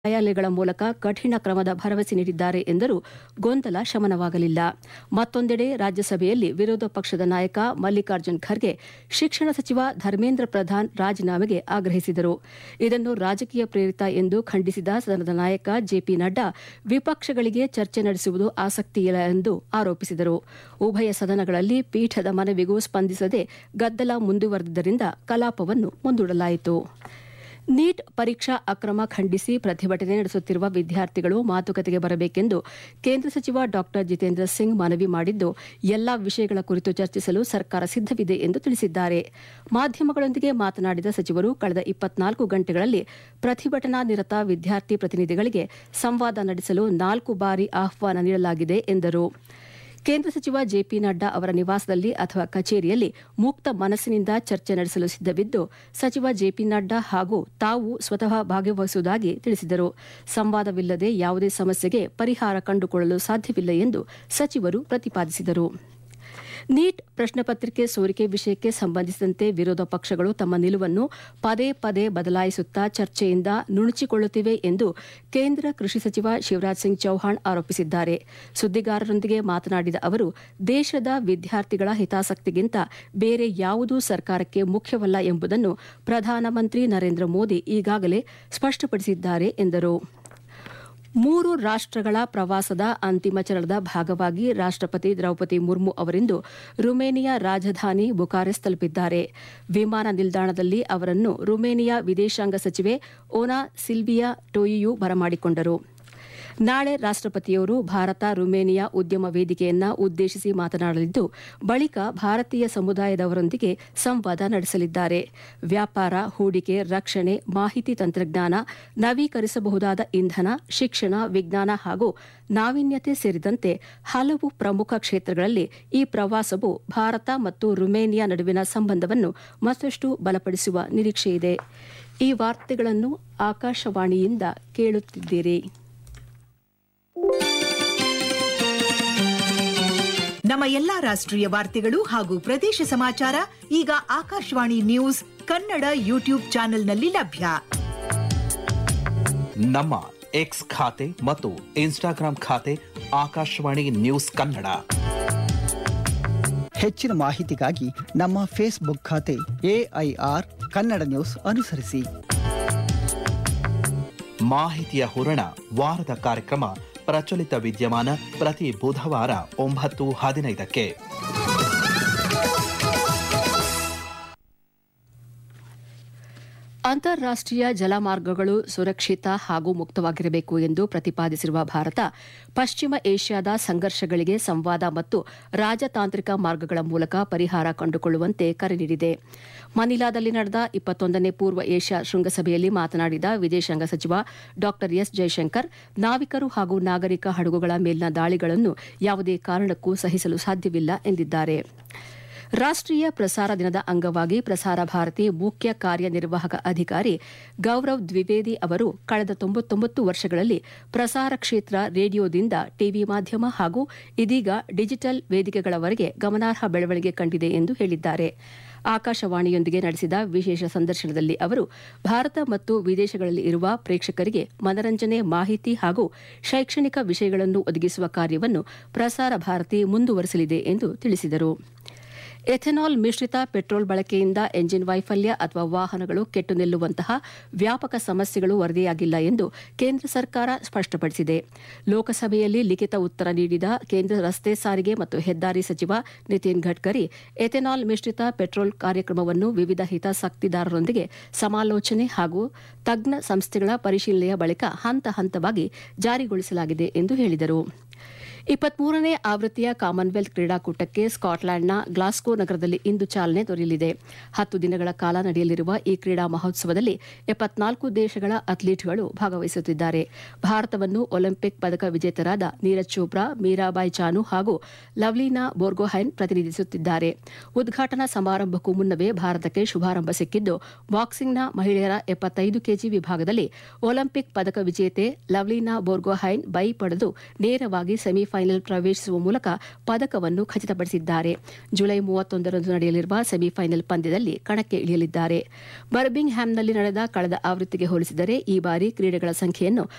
ನ್ಯಾಯಾಲಯಗಳ ಮೂಲಕ ಕಠಿಣ ಕ್ರಮದ ಭರವಸೆ ನೀಡಿದ್ದಾರೆ ಎಂದರೂ ಗೊಂದಲ ಶಮನವಾಗಲಿಲ್ಲ. ಮತ್ತೊಂದೆಡೆ ರಾಜ್ಯಸಭೆಯಲ್ಲಿ ವಿರೋಧ ಪಕ್ಷದ ನಾಯಕ ಮಲ್ಲಿಕಾರ್ಜುನ್ ಖರ್ಗೆ ಶಿಕ್ಷಣ ಸಚಿವ ಧರ್ಮೇಂದ್ರ ಪ್ರಧಾನ್ ರಾಜೀನಾಮೆಗೆ ಆಗ್ರಹಿಸಿದರು. ಇದನ್ನು ರಾಜಕೀಯ ಪ್ರೇರಿತ ಎಂದು ಖಂಡಿಸಿದ ಸದನದ ನಾಯಕ ಜೆಪಿ ನಡ್ಡಾ ವಿಪಕ್ಷಗಳಿಗೆ ಚರ್ಚೆ ನಡೆಸುವುದು ಆಸಕ್ತಿಯಿಲ್ಲ ಎಂದು ಆರೋಪಿಸಿದರು. ಉಭಯ ಸದನಗಳಲ್ಲಿ ಪೀಠದ ಮನವಿಗೂ ಸ್ಪಂದಿಸದೆ ಗದ್ದಲ ಮುಂದುವರೆದಿದ್ದರಿಂದ ಕಲಾಪವನ್ನು ಮುಂದೂಡಲಾಯಿತು. ನೀಟ್ ಪರೀಕ್ಷಾ ಅಕ್ರಮ ಖಂಡಿಸಿ ಪ್ರತಿಭಟನೆ ನಡೆಸುತ್ತಿರುವ ವಿದ್ಯಾರ್ಥಿಗಳು ಮಾತುಕತೆಗೆ ಬರಬೇಕೆಂದು ಕೇಂದ್ರ ಸಚಿವ ಡಾ ಜಿತೇಂದ್ರ ಸಿಂಗ್ ಮನವಿ ಮಾಡಿದ್ದು, ಎಲ್ಲಾ ವಿಷಯಗಳ ಕುರಿತು ಚರ್ಚಿಸಲು ಸರ್ಕಾರ ಸಿದ್ದವಿದೆ ಎಂದು ತಿಳಿಸಿದ್ದಾರೆ. ಮಾಧ್ಯಮಗಳೊಂದಿಗೆ ಮಾತನಾಡಿದ ಸಚಿವರು, ಕಳೆದ 24 ಗಂಟೆಗಳಲ್ಲಿ ಪ್ರತಿಭಟನಾ ನಿರತ ವಿದ್ಯಾರ್ಥಿ ಪ್ರತಿನಿಧಿಗಳಿಗೆ ಸಂವಾದ ನಡೆಸಲು 4 ಬಾರಿ ಆಹ್ವಾನ ನೀಡಲಾಗಿದೆ ಎಂದರು. ಕೇಂದ್ರ ಸಚಿವ ಜೆಪಿ ನಡ್ಡಾ ಅವರ ನಿವಾಸದಲ್ಲಿ ಅಥವಾ ಕಚೇರಿಯಲ್ಲಿ ಮುಕ್ತ ಮನಸ್ಸಿನಿಂದ ಚರ್ಚೆ ನಡೆಸಲು ಸಿದ್ದವಿದ್ದು, ಸಚಿವ ಜೆಪಿ ನಡ್ಡಾ ಹಾಗೂ ತಾವು ಸ್ವತಃ ಭಾಗವಹಿಸುವುದಾಗಿ ತಿಳಿಸಿದರು. ಸಂವಾದವಿಲ್ಲದೆ ಯಾವುದೇ ಸಮಸ್ಯೆಗೆ ಪರಿಹಾರ ಕಂಡುಕೊಳ್ಳಲು ಸಾಧ್ಯವಿಲ್ಲ ಎಂದು ಸಚಿವರು ಪ್ರತಿಪಾದಿಸಿದರು. ನೀಟ್ ಪ್ರಶ್ನೆ ಪತ್ರಿಕೆ ಸೋರಿಕೆ ವಿಷಯಕ್ಕೆ ಸಂಬಂಧಿಸಿದಂತೆ ವಿರೋಧ ಪಕ್ಷಗಳು ತಮ್ಮ ನಿಲುವನ್ನು ಪದೇ ಪದೇ ಬದಲಾಯಿಸುತ್ತಾ ಚರ್ಚೆಯಿಂದ ನುಣುಚಿಕೊಳ್ಳುತ್ತಿವೆ ಎಂದು ಕೇಂದ್ರ ಕೃಷಿ ಸಚಿವ ಶಿವರಾಜ್ ಸಿಂಗ್ ಚೌಹಾಣ್ ಆರೋಪಿಸಿದ್ದಾರೆ. ಸುದ್ದಿಗಾರರೊಂದಿಗೆ ಮಾತನಾಡಿದ ಅವರು, ದೇಶದ ವಿದ್ಯಾರ್ಥಿಗಳ ಹಿತಾಸಕ್ತಿಗಿಂತ ಬೇರೆ ಯಾವುದೂ ಸರ್ಕಾರಕ್ಕೆ ಮುಖ್ಯವಲ್ಲ ಎಂಬುದನ್ನು ಪ್ರಧಾನಮಂತ್ರಿ ನರೇಂದ್ರ ಮೋದಿ ಈಗಾಗಲೇ ಸ್ಪಷ್ಟಪಡಿಸಿದ್ದಾರೆ ಎಂದರು. 3 ರಾಷ್ಟ್ರಗಳ ಪ್ರವಾಸದ ಅಂತಿಮ ಚರಣದ ಭಾಗವಾಗಿ ರಾಷ್ಟ್ರಪತಿ ದ್ರೌಪದಿ ಮುರ್ಮು ಅವರಿಂದು ರುಮೇನಿಯಾ ರಾಜಧಾನಿ ಬುಕಾರೆಸ್ಟ್ ತಲುಪಿದ್ದಾರೆ. ವಿಮಾನ ನಿಲ್ದಾಣದಲ್ಲಿ ಅವರನ್ನು ರುಮೇನಿಯಾ ವಿದೇಶಾಂಗ ಸಚಿವೆ ಓನಾ ಸಿಲ್ವಿಯಾ ಟೋಯಿಯು ಬರಮಾಡಿಕೊಂಡರು. ನಾಳೆ ರಾಷ್ಟ್ರಪತಿಯವರು ಭಾರತ ರುಮೇನಿಯಾ ಉದ್ಯಮ ವೇದಿಕೆಯನ್ನು ಉದ್ದೇಶಿಸಿ ಮಾತನಾಡಲಿದ್ದು, ಬಳಿಕ ಭಾರತೀಯ ಸಮುದಾಯದವರೊಂದಿಗೆ ಸಂವಾದ ನಡೆಸಲಿದ್ದಾರೆ. ವ್ಯಾಪಾರ, ಹೂಡಿಕೆ, ರಕ್ಷಣೆ, ಮಾಹಿತಿ ತಂತ್ರಜ್ಞಾನ, ನವೀಕರಿಸಬಹುದಾದ ಇಂಧನ, ಶಿಕ್ಷಣ, ವಿಜ್ಞಾನ ಹಾಗೂ ನಾವೀನ್ಯತೆ ಸೇರಿದಂತೆ ಹಲವು ಪ್ರಮುಖ ಕ್ಷೇತ್ರಗಳಲ್ಲಿ ಈ ಪ್ರವಾಸವು ಭಾರತ ಮತ್ತು ರುಮೇನಿಯಾ ನಡುವಿನ ಸಂಬಂಧವನ್ನು ಮತ್ತಷ್ಟು ಬಲಪಡಿಸುವ ನಿರೀಕ್ಷೆಯಿದೆ. ಈ ವಾರ್ತೆಗಳನ್ನು ಆಕಾಶವಾಣಿಯಿಂದ ಕೇಳುತ್ತಿದ್ದೀರಿ. ನಮ್ಮ ಎಲ್ಲಾ ರಾಷ್ಟ್ರೀಯ ವಾರ್ತೆಗಳು ಹಾಗೂ ಪ್ರದೇಶ ಸಮಾಚಾರ ಈಗ ಆಕಾಶವಾಣಿ ನ್ಯೂಸ್ ಕನ್ನಡ ಯೂಟ್ಯೂಬ್ ಚಾನೆಲ್ನಲ್ಲಿ ಲಭ್ಯ. ನಮ್ಮ ಎಕ್ಸ್ ಖಾತೆ ಮತ್ತು ಇನ್ಸ್ಟಾಗ್ರಾಂ ಖಾತೆ ಆಕಾಶವಾಣಿ ನ್ಯೂಸ್ ಕನ್ನಡ. ಹೆಚ್ಚಿನ ಮಾಹಿತಿಗಾಗಿ ನಮ್ಮ ಫೇಸ್ಬುಕ್ ಖಾತೆ AIR ಕನ್ನಡ ನ್ಯೂಸ್ ಅನುಸರಿಸಿ. ಮಾಹಿತಿಯ ಹೂರಣ ವಾರದ ಕಾರ್ಯಕ್ರಮ ಪ್ರಚಲಿತ ವಿದ್ಯಮಾನ ಪ್ರತಿ ಬುಧವಾರ 9:15ಕ್ಕೆ. ಅಂತಾರಾಷ್ಟೀಯ ಜಲಮಾರ್ಗಗಳು ಸುರಕ್ಷಿತ ಹಾಗೂ ಮುಕ್ತವಾಗಿರಬೇಕು ಎಂದು ಪ್ರತಿಪಾದಿಸಿರುವ ಭಾರತ, ಪಶ್ಚಿಮ ಏಷ್ಯಾದ ಸಂಘರ್ಷಗಳಿಗೆ ಸಂವಾದ ಮತ್ತು ರಾಜತಾಂತ್ರಿಕ ಮಾರ್ಗಗಳ ಮೂಲಕ ಪರಿಹಾರ ಕಂಡುಕೊಳ್ಳುವಂತೆ ಕರೆ ನೀಡಿದೆ. ಮನಿಲಾದಲ್ಲಿ ನಡೆದ 21ನೇ ಪೂರ್ವ ಏಷ್ಯಾ ಶೃಂಗಸಭೆಯಲ್ಲಿ ಮಾತನಾಡಿದ ವಿದೇಶಾಂಗ ಸಚಿವ ಡಾ ಎಸ್ ಜೈಶಂಕರ್, ನಾವಿಕರು ಹಾಗೂ ನಾಗರಿಕ ಹಡಗುಗಳ ಮೇಲಿನ ದಾಳಿಗಳನ್ನು ಯಾವುದೇ ಕಾರಣಕ್ಕೂ ಸಹಿಸಲು ಸಾಧ್ಯವಿಲ್ಲ ಎಂದಿದ್ದಾರೆ. ರಾಷ್ಟ್ರೀಯ ಪ್ರಸಾರ ದಿನದ ಅಂಗವಾಗಿ ಪ್ರಸಾರ ಭಾರತಿ ಮುಖ್ಯ ಕಾರ್ಯನಿರ್ವಾಹಕ ಅಧಿಕಾರಿ ಗೌರವ್ ದ್ವಿವೇದಿ ಅವರು ಕಳೆದ 99 ವರ್ಷಗಳಲ್ಲಿ ಪ್ರಸಾರ ಕ್ಷೇತ್ರ ರೇಡಿಯೋದಿಂದ ಟಿವಿ ಮಾಧ್ಯಮ ಹಾಗೂ ಇದೀಗ ಡಿಜಿಟಲ್ ವೇದಿಕೆಗಳವರೆಗೆ ಗಮನಾರ್ಹ ಬೆಳವಣಿಗೆ ಕಂಡಿದೆ ಎಂದು ಹೇಳಿದ್ದಾರೆ. ಆಕಾಶವಾಣಿಯೊಂದಿಗೆ ನಡೆಸಿದ ವಿಶೇಷ ಸಂದರ್ಶನದಲ್ಲಿ ಅವರು, ಭಾರತ ಮತ್ತು ವಿದೇಶಗಳಲ್ಲಿ ಇರುವ ಪ್ರೇಕ್ಷಕರಿಗೆ ಮನರಂಜನೆ, ಮಾಹಿತಿ ಹಾಗೂ ಶೈಕ್ಷಣಿಕ ವಿಷಯಗಳನ್ನು ಒದಗಿಸುವ ಕಾರ್ಯವನ್ನು ಪ್ರಸಾರ ಭಾರತಿ ಮುಂದುವರೆಸಲಿದೆ ಎಂದು ತಿಳಿಸಿದರು. ಎಥೆನಾಲ್ ಮಿಶ್ರಿತ ಪೆಟ್ರೋಲ್ ಬಳಕೆಯಿಂದ ಎಂಜಿನ್ ವೈಫಲ್ಯ ಅಥವಾ ವಾಹನಗಳು ಕೆಟ್ಟು ನಿಲ್ಲುವಂತಹ ವ್ಯಾಪಕ ಸಮಸ್ಯೆಗಳು ವರದಿಯಾಗಿಲ್ಲ ಎಂದು ಕೇಂದ್ರ ಸರ್ಕಾರ ಸ್ಪಷ್ಟಪಡಿಸಿದೆ. ಲೋಕಸಭೆಯಲ್ಲಿ ಲಿಖಿತ ಉತ್ತರ ನೀಡಿದ ಕೇಂದ್ರ ರಸ್ತೆ ಸಾರಿಗೆ ಮತ್ತು ಹೆದ್ದಾರಿ ಸಚಿವ ನಿತಿನ್ ಗಡ್ಕರಿ, ಎಥೆನಾಲ್ ಮಿಶ್ರಿತ ಪೆಟ್ರೋಲ್ ಕಾರ್ಯಕ್ರಮವನ್ನು ವಿವಿಧ ಹಿತಾಸಕ್ತಿದಾರರೊಂದಿಗೆ ಸಮಾಲೋಚನೆ ಹಾಗೂ ತಜ್ಞ ಸಂಸ್ಥೆಗಳ ಪರಿಶೀಲನೆಯ ಬಳಿಕ ಹಂತ ಹಂತವಾಗಿ ಜಾರಿಗೊಳಿಸಲಾಗಿದೆ ಎಂದು ಹೇಳಿದರು. 23ನೇ ಆವೃತ್ತಿಯ ಕಾಮನ್ವೆಲ್ತ್ ಕ್ರೀಡಾಕೂಟಕ್ಕೆ ಸ್ಕಾಟ್ಲೆಂಡ್ನ ಗ್ಲಾಸ್ಗೋ ನಗರದಲ್ಲಿ ಇಂದು ಚಾಲನೆ ದೊರೆಯಲಿದೆ. 10 ದಿನಗಳ ಕಾಲ ನಡೆಯಲಿರುವ ಈ ಕ್ರೀಡಾ ಮಹೋತ್ಸವದಲ್ಲಿ 74 ದೇಶಗಳ ಅಥ್ಲೀಟ್ಗಳು ಭಾಗವಹಿಸುತ್ತಿದ್ದಾರೆ. ಭಾರತವನ್ನು ಒಲಿಂಪಿಕ್ ಪದಕ ವಿಜೇತರಾದ ನೀರಜ್ ಚೋಪ್ರಾ, ಮೀರಾಬಾಯಿ ಚಾನು ಹಾಗೂ ಲವ್ಲಿನಾ ಬೋರ್ಗೊಹೈನ್ ಪ್ರತಿನಿಧಿಸುತ್ತಿದ್ದಾರೆ. ಉದ್ಘಾಟನಾ ಸಮಾರಂಭಕ್ಕೂ ಮುನ್ನವೇ ಭಾರತಕ್ಕೆ ಶುಭಾರಂಭ ಸಿಕ್ಕಿದ್ದು, ಬಾಕ್ಸಿಂಗ್ನ ಮಹಿಳೆಯರ 75 ಕೆಜಿ ವಿಭಾಗದಲ್ಲಿ ಒಲಿಂಪಿಕ್ ಪದಕ ವಿಜೇತೆ ಲವ್ಲಿನಾ ಬೋರ್ಗೊಹೈನ್ ಬೈ ಪಡೆದು ನೇರವಾಗಿ ಸೆಮಿಫೈನಲ್ ಪ್ರವೇಶಿಸುವ ಮೂಲಕ ಪದಕವನ್ನು ಖಚಿತಪಡಿಸಿದ್ದಾರೆ. ಜುಲೈ 31ರಂದು ನಡೆಯಲಿರುವ ಸೆಮಿಫೈನಲ್ ಪಂದ್ಯದಲ್ಲಿ ಕಣಕ್ಕೆ ಇಳಿಯಲಿದ್ದಾರೆ. ಬರ್ಮಿಂಗ್ ಹ್ಯಾಮ್ನಲ್ಲಿ ನಡೆದ ಕಳೆದ ಆವೃತ್ತಿಗೆ ಹೋಲಿಸಿದರೆ ಈ ಬಾರಿ ಕ್ರೀಡೆಗಳ ಸಂಖ್ಯೆಯನ್ನು